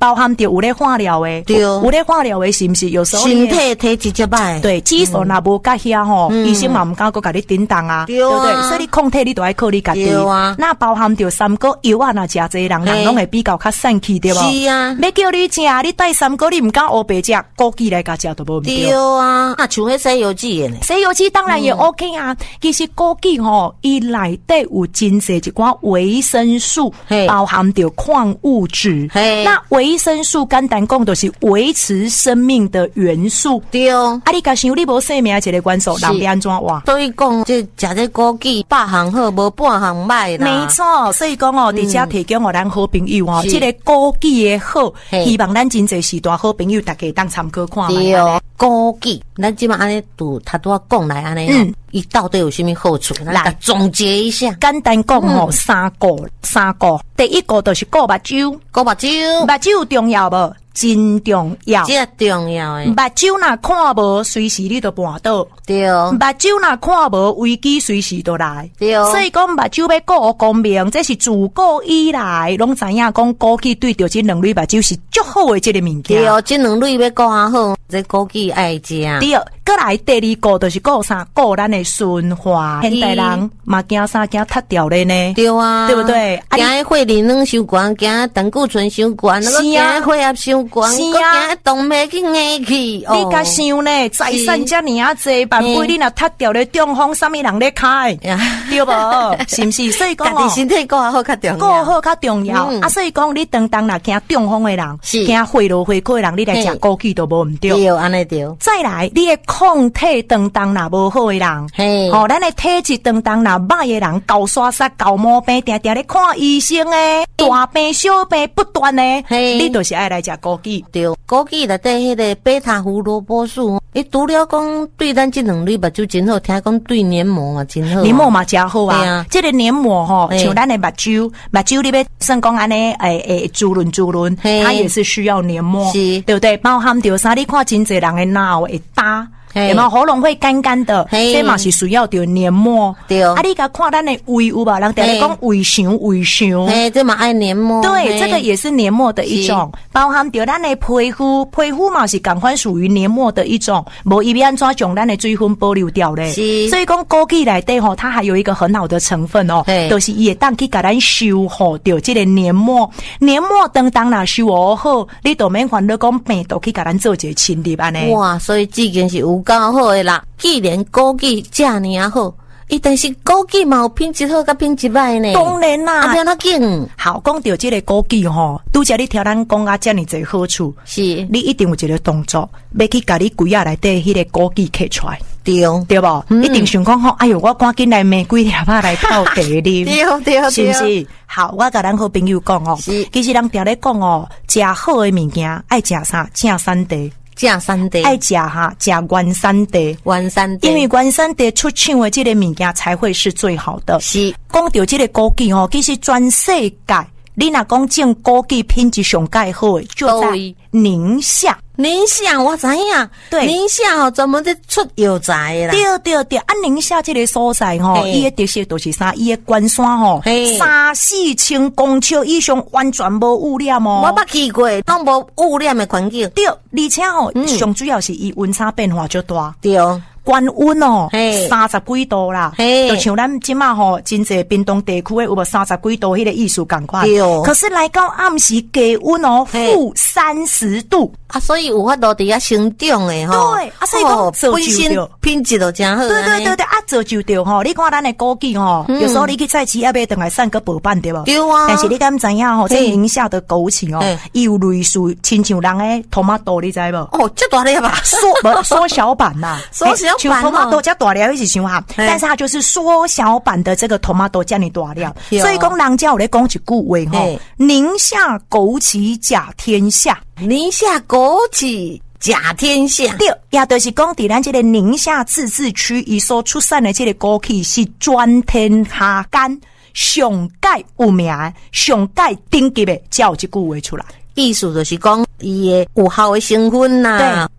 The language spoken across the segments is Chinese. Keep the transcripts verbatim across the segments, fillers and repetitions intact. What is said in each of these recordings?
包含着有咧化疗的， 对， 有咧化疗的是不是？有时候身体体质就歹， 对，激素若无甲遐吼，医生嘛毋敢搁甲你叮当啊，对不对？所以你抗体你都要靠你家己。那包含着三果药啊，若食侪人，人拢会比较较散气，对无？ 是啊， 要叫你食，你带三果你毋敢黑白食，枸杞来甲食都无毋对。 对啊，啊，像迄西药剂的呢？ 西药剂当然也 OK 啊。嗯、其实枸杞吼，伊内底有真侪一寡维生素，包含着矿物质。那维生素简单讲就是维持生命的元素。对，啊，你甲想你无生命一个元素，人要安怎活？ 所以讲，这食这枸杞百项好，无半项歹啦。 没错，所以讲哦，伫遮提供互咱好朋友哦，这个枸杞的好，希望咱真侪时段好朋友大家当参考看卖。 枸杞，咱即马安尼拄他拄啊讲来安尼，嗯，伊到底有啥物好处？来总结一下， 简单讲吼，三个三个，第一个就是顾目睭， 顾目睭， 目睭重要无？真重要， 这重要诶。 目睭若看无，随时你就绊倒。对，目睭若看无，危机随时都来。对，所以讲目睭要顾公明，这是自古以来拢知影讲枸杞对着这两类目睭是足好诶，这个物件。 对，这两类要顾较好，这枸杞爱食。 对，过来第二个就是顾啥？顾咱诶循环。现代人嘛惊啥惊脱掉咧呢？对啊，对不对？ 惊血磷酸伤悬，惊胆固醇伤悬，那个惊血压伤。是啊，动脉去硬去， 你甲想呢？财产遮尔啊济，万一你若脱掉咧中风，啥物人咧开？对无？是毋是？所以讲哦， 身体顾好较重要， 顾好较重要。啊，所以讲你当当若惊中风的人，惊血路血亏的人，你来食枸杞都无毋对。 对，安尼对。 再来，你的抗体当当若无好的人，嘿，哦，咱的体质当当若歹的人，高刷刷、高毛病，定定咧看医生诶，大病小病不断诶，你就是爱来食枸杞。 对，枸杞内底迄个贝塔胡萝卜素，伊除了讲对咱这两类目睭真好，听讲对黏膜嘛真好， 黏膜嘛真好啊。啊这个黏膜吼，像咱的目睭，目睭你要算讲安尼，诶诶，滋润滋润，它也是需要黏膜，是对不对？包含着啥？你看真侪人的脑会搭。有没有喉咙会干干的？这嘛是需要着黏膜。对，啊，你甲看咱的胃有吧？人常常讲胃肠胃肠， 哎，这嘛爱黏膜。 对，这个也是黏膜的一种，包含着咱的皮肤，皮肤嘛是赶快属于黏膜的一种。无伊要安怎将咱的水分保留掉咧？是，所以讲枸杞内底吼，它还有一个很好的成分哦，就是伊会当去甲咱修护掉这个黏膜。黏膜当当若修护好，你都免烦恼讲病毒去甲咱做一个侵入安尼。 哇，所以这件是有。够好的啦！既然枸杞这尔好，伊但是枸杞嘛有品质好甲品质歹呢。 当然啦， 啊，怎啊紧？ 好，讲到这个枸杞吼，拄则你听咱讲啊，这么侪好处，是你一定有一个动作，要去甲你柜仔内底迄个枸杞摕出来。对，对不？嗯、一定想讲吼，哎哟，我赶紧来买几粒仔来泡茶啉。对对，是不是？好，我甲咱好朋友讲哦，其实人常咧讲哦，食好的物件爱食啥？正山地。 正山地爱食哈，食原山地， 原山地， 因为原山地出厂的这个物件才会是最好的。是，讲到这个枸杞吼，其实全世界，你若讲种枸杞品质上介好的，就在宁夏。 宁夏我知影，对，宁夏吼专门在出药材啦。 对对对，啊，宁夏这个所在吼，伊的特色就是啥？伊的关山吼，三四千公尺以上完全无污染哦。 我捌去过，拢无污染的环境。 对，而且吼，上、嗯、主要是伊温差变化就大。 对。 关温哦，三十几度啦，就像咱即马吼，真侪屏东地区的有无三十几度迄个意思共款。可是来到暗时低温哦，负三十度啊，所以有法度伫遐生长诶吼。 对，啊，所以讲造就着品质都真好。 对对对对，啊，造就着吼，你看咱的枸杞吼，有时候你去菜市要买等来散个薄板对无？对啊。但是你敢知影吼，这宁夏的枸杞哦，伊有类似亲像人诶tomato，你知无？ 哦，这大粒吧， 缩不缩小版呐， 缩小。 像 tomato 加大料一起想哈，但是它就是缩小版的这个 tomato 加你大料，所以讲人家有咧讲一句话吼，宁夏枸杞甲天下， 宁夏枸杞甲天下， 对，也就是讲伫咱这个宁夏自治区伊所出产的这个枸杞是全天下间上界有名、上界顶级的，才有这句话出来。 意思就是讲，伊的有效的成分呐，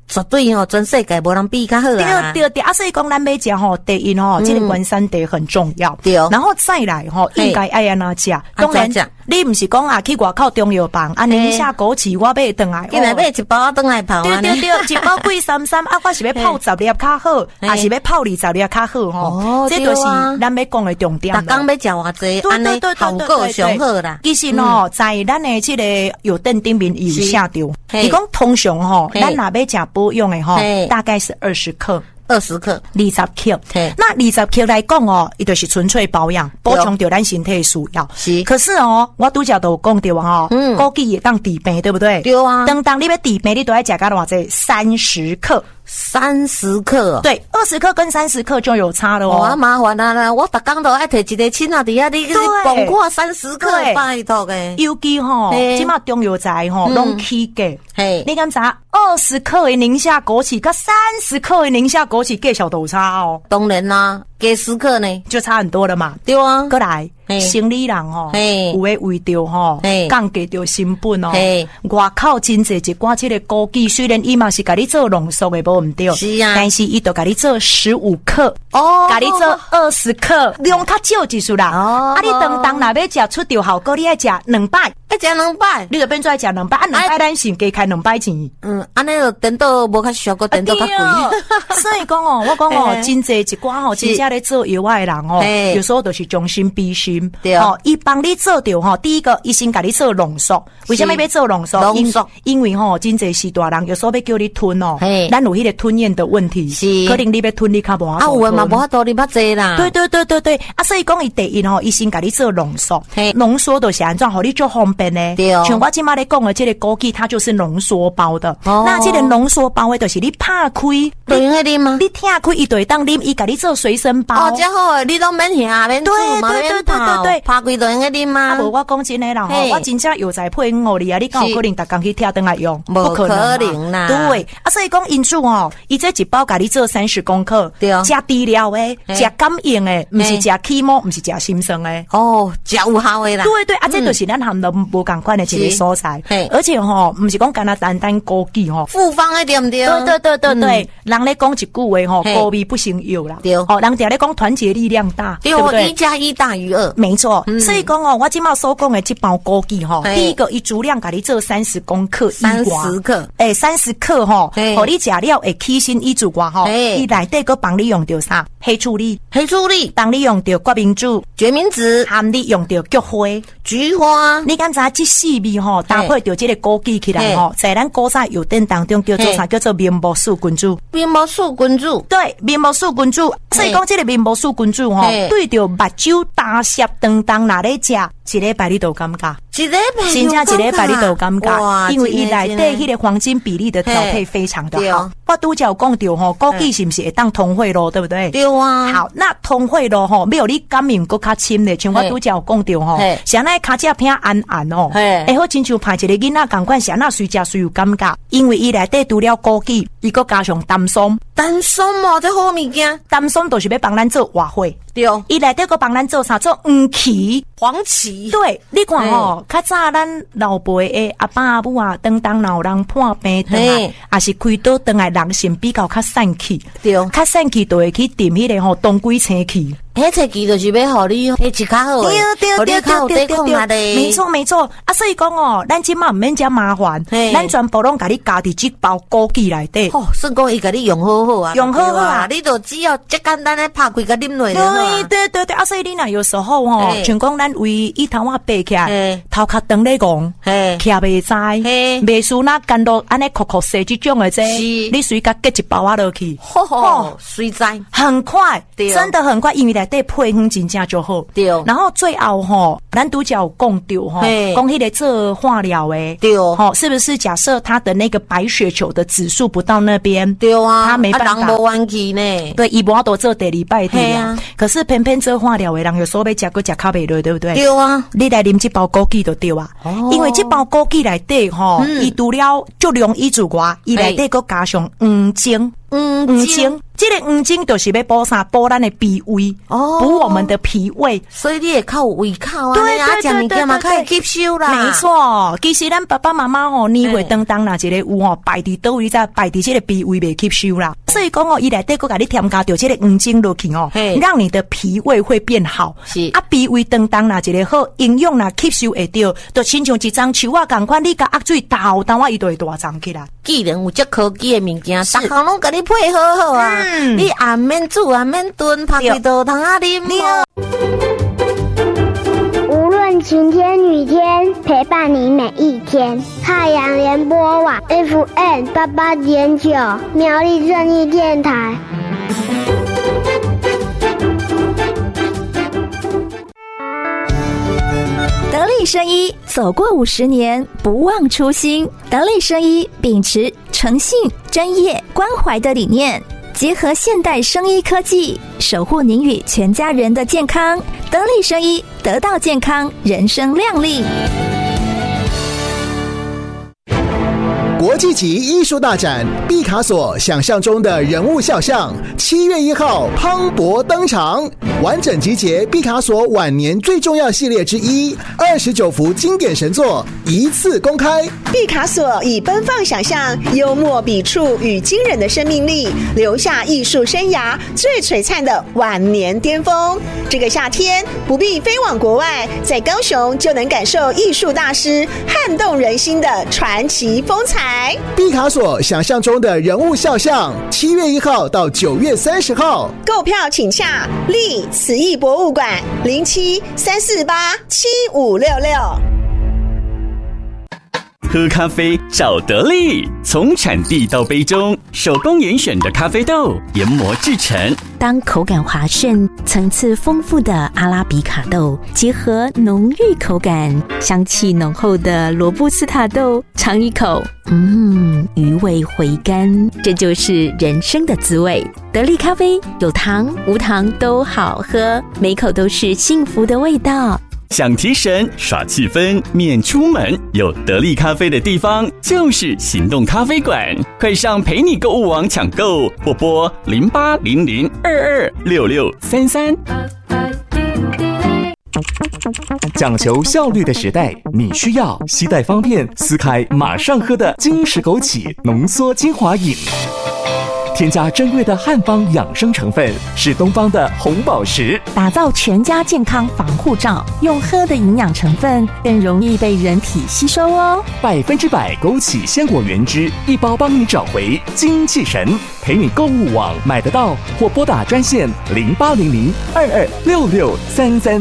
绝对吼，全世界无人比较好啊！ 对对对，啊，所以讲咱要食吼，第一吼，这个原产地很重要。 对， 然后再来吼，应该爱安怎食？当然，你唔是讲啊去外口中药房，啊宁夏枸杞我买回来， 今日买一包回来泡啊！对对对，一包贵三三，啊，我是要泡十粒较好，还是要泡二十粒较好吼？哦，这就是咱要讲的重点。 逐工要食偌济，安尼效果上好啦。 其实吼，在咱的这个药店顶面有写着，伊讲通常吼，咱若要食保养的吼，大概是二十克。 二十克， 二十克。那二十克来讲哦，伊就是纯粹保养，补充到咱身体的需要。 是。 可是哦，我拄则都有讲到哦，嗯，枸杞也当治病，对不对？ 对啊。 当当你要治病，你都要食到偌济三十克。 三十克， 对，二十克跟三十克就有差了哦。 哇，麻烦啊啦！我逐工都爱摕一个亲啊，伫遐你讲看三十克，拜托诶。 尤其吼，即马中药材吼拢起价，嘿，你敢知？二十克的宁夏枸杞，跟三十克的宁夏枸杞价小都有差哦。 当然啦，加十克呢， 就差很多了嘛。 对啊， 过来。生理人吼，有诶为着吼，降低着成本哦。外口真济一寡即个枸杞，虽然伊嘛是甲你做浓缩诶，无毋对， 是啊， 但是伊都甲你做十五克，哦，甲你做二十克，量较少就是啦。哦，啊，你当当若要食出着效果，你爱食两摆， 爱食两摆， 你就变做爱食两摆，啊，两摆咱先加开两摆钱。 嗯，安尼就等到无较俗，个等到较贵。 所以讲哦，我讲哦，真济一寡吼，真正咧做药诶人哦，有时候都是将心比心。 对， 哦，伊帮你做掉吼，第一个伊先甲你做浓缩，为什么要做浓缩？ 浓缩， 因为吼真济时大人有时候要叫你吞哦，咱有迄个吞咽的问题，是可能你要吞你较无法度。 啊，有诶嘛无法度，你捌济啦。 对对对对对，啊，所以讲伊第一吼，伊先甲你做浓缩，浓缩就是安怎，互你做方便呢？对，像我即马咧讲的这个枸杞，它就是浓缩包的。哦，那这个浓缩包的，就是你拍开， 就用迄啉吗？ 你听开伊就会当啉，伊甲你做随身包。 哦，真好诶，你都免下免煮嘛，免泡，拍开就用迄啉吗？ 啊，无我讲真诶啦，吼，我真正药材配互你啊，你敢有可能逐工去跳灯来用？ 不可能啦。 对，啊，所以讲因主哦，伊这一包甲你做三十公克， 对， 食治疗诶，食感应诶，毋是食起毛，毋是食心酸诶。 哦，食有效诶啦。 对对，啊，这就是咱含的无共款诶一个所在。而且吼，毋是讲干那单单枸杞吼， 复方诶对毋对？ 对对对对对，人咧讲一句话吼，高味不胜药啦。对，哦，人常咧讲团结力量大，对不对？ 一加一大于二， 没错。所以讲哦，我即马所讲的这包枸杞吼，第一个伊主量甲你做三十公克， 三十克， 诶，三十克吼，互你食了会起身以主外吼，伊内底佫帮你用着啥？黑醋栗， 黑醋栗， 帮你用着决明子、 决明子， 含你用着菊花、 菊花。 你敢知这四味吼搭配着这个枸杞起来吼，在咱古早药店当中叫做啥？叫做面膜素菌子。 面膜素菌子， 对，面膜素菌子。所以讲这个面膜素菌子吼，对着目睭大涩当当哪咧食？一礼拜你都感觉， 一礼拜真正一礼拜你都感觉，因为伊内底迄个黄金比例的调配非常的好。我拄则有讲到吼，枸杞是不是会当通血路，对不对？ 对啊。 好，那通血路吼，没有你感染更较深的，像我拄则有讲到吼，像那卡只片暗暗哦，会好亲像派一个囡仔共款，像那随食随有感觉，因为伊内底除了枸杞，伊佫加上丹松。 丹松哦，这好物件。 丹松就是要帮咱做活血。对，伊内底佫帮咱做啥？做黄芪， 黄芪。 对，你看吼，较早咱老辈的阿爸阿母啊，当当老人破病倒来，也是开刀倒来，人性比较较散气。对，较散气就会去tìm迄个吼当归青气。 迄青气就是要互你体质较好，对对对对对对， 没错没错。啊，所以讲哦，咱即马毋免遮麻烦，咱全部拢甲你加伫即包枸杞内底。 哦，算讲伊甲你用好好啊， 用好好啊， 你就只要即简单咧拍开甲啉落。 对对对对，啊，所以你若有时候吼，像讲咱为伊头仔爬起来，头壳长咧戆，徛袂知，袂输那干到安尼酷酷细即种诶，这你随甲结一包啊落去， 吼吼，随知很快，真的很快，因为内底配方真正就好。对，然后最后吼，咱拄则有讲到吼，讲迄个做化疗诶，对，吼，是不是假设他的那个白血球的指数不到那边， 对啊， 他没办法， 人无元气呢， 对，伊无法度做第二摆的啊。可是偏偏做化疗的人有时候要食个食较袂落，对不对？ 对啊， 你来啉这包枸杞就对啊，哦、因为这包枸杞内底吼，伊除了就量以之外，伊内底佫加上黄精。黄精， 这个黄精就是要补啥？补咱的脾胃，哦，补我们的脾胃。 所以你也靠胃口啊， 对对对对对， 嘛可以吸收啦。 没错，其实咱爸爸妈妈吼，年岁当当啦，一个有吼摆伫倒位，再摆伫这个脾胃袂吸收啦。所以讲哦，伊内底佫甲你添加着这个黄精落去哦，让你的脾胃会变好。是啊，脾胃当当啦，一个好营养啦，吸收会到，就亲像一张树啊，共款你甲压水倒倒啊，伊就会大张起来。 既然有这科技的物件，逐项拢甲你配合好啊，嗯、你也免煮也免炖，拍几道汤啊啉。 无论晴天雨天，陪伴你每一天。太阳联播网 F M 八八点九，苗栗正义电台。 得力生医走过五十年，不忘初心。得力生医秉持诚信、专业、关怀的理念，结合现代生医科技，守护您与全家人的健康。得力生医，得到健康，人生亮丽。 国际级艺术大展毕卡索想象中的人物肖像，七月一号磅礴登场，完整集结毕卡索晚年最重要系列之一，二十九幅经典神作一次公开。 毕卡索以奔放想象、幽默笔触与惊人的生命力，留下艺术生涯最璀璨的晚年巅峰。这个夏天不必飞往国外，在高雄就能感受艺术大师撼动人心的传奇风采。 毕卡索想象中的人物肖像，七月一号到九月三十号， 购票请洽立慈艺博物馆零七三四八七五六六。 喝咖啡找得力，从产地到杯中，手工严选的咖啡豆研磨制成。 当口感滑顺、层次丰富的阿拉比卡豆结合浓郁口感、香气浓厚的罗布斯塔豆，尝一口，嗯，余味回甘，这就是人生的滋味。得力咖啡有糖无糖都好喝，每口都是幸福的味道。 想提神耍气氛免出门，有得力咖啡的地方就是行动咖啡馆，快上陪你购物网抢购，或拨零八零零二二六六三三。 讲求效率的时代，你需要携带方便、撕开马上喝的金石枸杞浓缩精华饮。添加珍贵的汉方养生成分，是东方的红宝石， 打造全家健康防护罩。用喝的营养成分更容易被人体吸收哦。 百分之百枸杞鲜果原汁，一包帮你找回精气神。陪你购物网买得到，或拨打专线零八零零二二六六三三。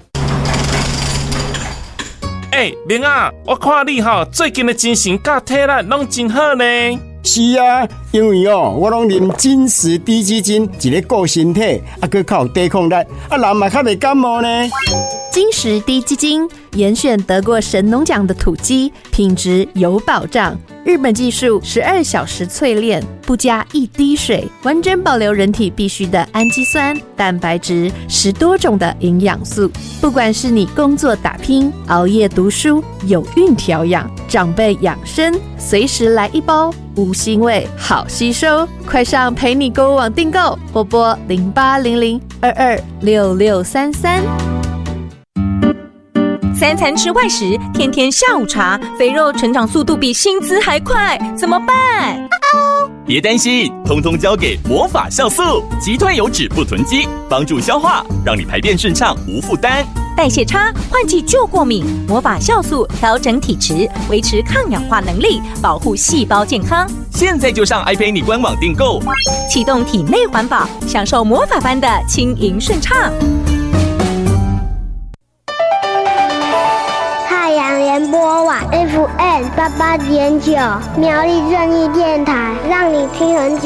哎，明啊，我看你哈最近的精神甲体力拢真好呢。 是啊，因为哦，我拢啉金石低基金，一个顾身体，啊，佮较有抵抗力，啊，人嘛较袂感冒呢。 金石低基金严选得过神农奖的土鸡，品质有保障。日本技术十二小时淬炼，不加一滴水，完整保留人体必需的氨基酸、蛋白质，十多种的营养素。不管是你工作打拼、熬夜读书、有孕调养、长辈养生，随时来一包，无腥味，好吸收。快上陪你购物网订购，或拨零八零零二二六六三三。 三餐吃外食，天天下午茶，肥肉成长速度比薪资还快，怎么办？ 别担心，通通交给魔法酵素，击退油脂不囤积，帮助消化，让你排便顺畅无负担。 代谢差，换季就过敏，魔法酵素调整体质，维持抗氧化能力，保护细胞健康。 现在就上爱陪你官网订购， 启动体内环保，享受魔法般的轻盈顺畅。 太阳联播网 F M 八八点九，苗栗正义电台，让你听很久。